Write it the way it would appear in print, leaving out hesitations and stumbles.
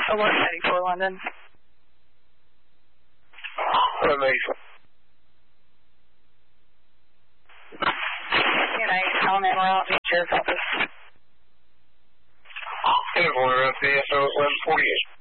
Alert 94 London. Amazing. Good night. Element, we're out in the sheriff's office. Good morning, PSO 1148.